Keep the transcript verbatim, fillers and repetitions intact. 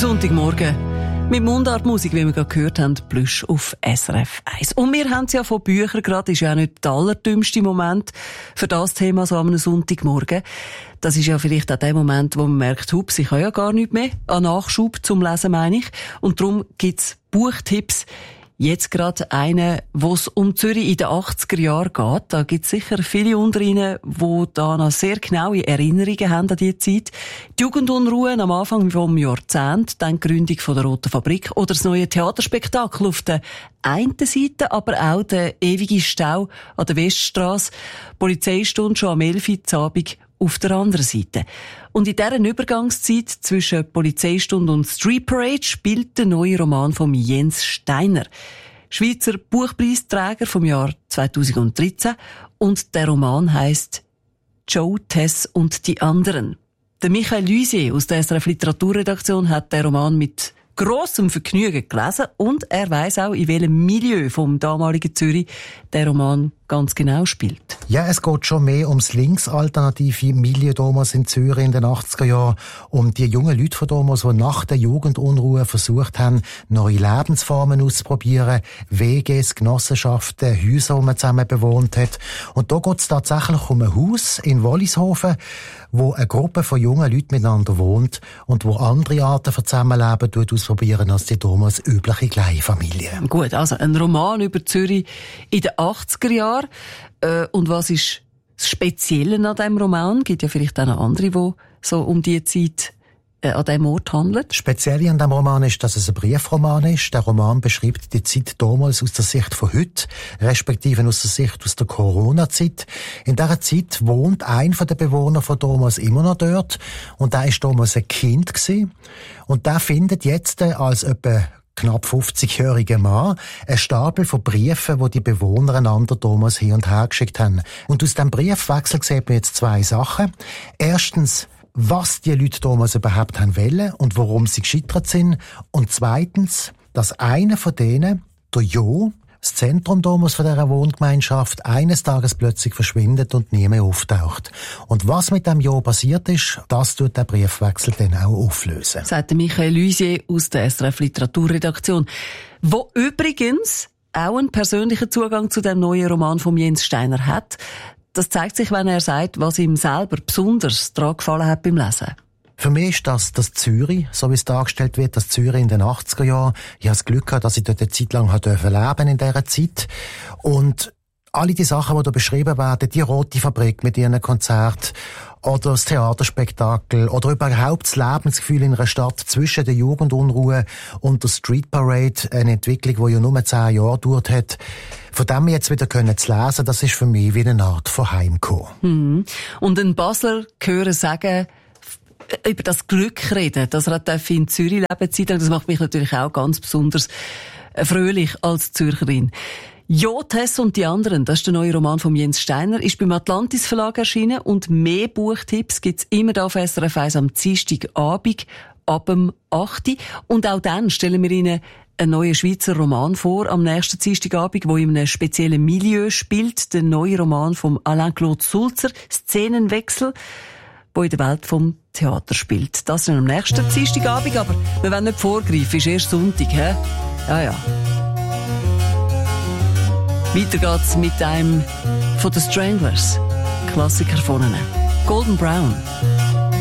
Sonntagmorgen. Mit Mundartmusik, wie wir gerade gehört haben, Plüsch auf S R F eins. Und wir haben es ja von Büchern gerade, ist ja auch nicht der allerdümmste Moment für das Thema so am Sonntagmorgen. Das ist ja vielleicht auch der Moment, wo man merkt, hups, ich habe ja gar nichts mehr an Nachschub zum Lesen, meine ich. Und darum gibt's Buchtipps. Jetzt gerade einen, wo es um Zürich in den achtziger Jahren geht. Da gibt es sicher viele unter Ihnen, die da noch sehr genaue Erinnerungen haben an diese Zeit. Die Jugendunruhen am Anfang des Jahrzehnts, dann die Gründung von der Roten Fabrik oder das neue Theaterspektakel auf der einen Seite, aber auch der ewige Stau an der Weststrasse, Polizeistunde schon am elf Uhr am Abend auf der anderen Seite. Und in dieser Übergangszeit zwischen Polizeistunde und Street Parade spielt der neue Roman von Jens Steiner, Schweizer Buchpreisträger vom Jahr zweitausenddreizehn. Und der Roman heisst Joe, Tess und die anderen. Der Michael Luisier aus der S R F Literaturredaktion hat den Roman mit grossem Vergnügen gelesen und er weiss auch, in welchem Milieu vom damaligen Zürich der Roman ganz genau spielt. Ja, es geht schon mehr ums linksalternative Milieu damals in Zürich in den achtziger Jahren, um die jungen Leute von damals, die nach der Jugendunruhe versucht haben, neue Lebensformen auszuprobieren, W Gs, Genossenschaften, Häuser, die man zusammen bewohnt hat. Und da geht es tatsächlich um ein Haus in Wollishofen, wo eine Gruppe von jungen Leuten miteinander wohnt und wo andere Arten von Zusammenleben ausprobieren als die damals übliche Kleinfamilie. Gut, also ein Roman über Zürich in den achtziger Jahren. Äh, und was ist das Spezielle an diesem Roman? Es gibt ja vielleicht auch noch andere, die so um diese Zeit äh, an diesem Ort handeln. Das Spezielle an diesem Roman ist, dass es ein Briefroman ist. Der Roman beschreibt die Zeit damals aus der Sicht von heute, respektive aus der Sicht aus der Corona-Zeit. In dieser Zeit wohnt ein der Bewohner von damals immer noch dort und der ist damals ein Kind gewesen. Und der findet jetzt als etwa knapp fünfzigjähriger Mann ein Stapel von Briefen, die die Bewohner einander damals hin und her geschickt haben. Und aus diesem Briefwechsel sieht man jetzt zwei Sachen. Erstens, was die Leute damals überhaupt haben wollen und warum sie gescheitert sind. Und zweitens, dass einer von denen, der Jo, das Zentrum damals von dieser Wohngemeinschaft, eines Tages plötzlich verschwindet und nie mehr auftaucht. Und was mit dem Jo passiert ist, das tut der Briefwechsel dann auch auflösen. Sagt Michael Luisier aus der S R F Literaturredaktion, wo übrigens auch einen persönlichen Zugang zu dem neuen Roman von Jens Steiner hat. Das zeigt sich, wenn er sagt, was ihm selber besonders daran gefallen hat beim Lesen. Für mich ist das, das Zürich, so wie es dargestellt wird, das Zürich in den achtziger Jahren. Ich habe das Glück gehabt, dass ich dort eine Zeit lang leben durfte in dieser Zeit. Und alle die Sachen, die da beschrieben werden, die Rote Fabrik mit ihren Konzerten oder das Theaterspektakel oder überhaupt das Lebensgefühl in einer Stadt zwischen der Jugendunruhe und der Street Parade, eine Entwicklung, die ja nur zehn Jahre gedauert hat. Von dem jetzt wieder können zu lesen, das ist für mich wie eine Art von Heimkommen. Mhm. Und ein Basler hören sagen, über das Glück reden, dass er in Zürich leben darf, das macht mich natürlich auch ganz besonders fröhlich als Zürcherin. Jo, Tess und die anderen, das ist der neue Roman von Jens Steiner, ist beim Atlantis Verlag erschienen und mehr Buchtipps gibt's immer da auf S R F eins am Dienstagabend ab dem acht Uhr. Und auch dann stellen wir Ihnen einen neuen Schweizer Roman vor am nächsten Dienstagabend, wo in einem speziellen Milieu spielt, der neue Roman von Alain-Claude Sulzer, Szenenwechsel, wo in der Welt vom Theater spielt. Das ist am nächsten Dienstagabend, aber wir wollen nicht vorgreifen, ist erst Sonntag, hä? Ja, ja. Weiter geht's mit einem von den Stranglers, Klassiker von ihnen, Golden Brown.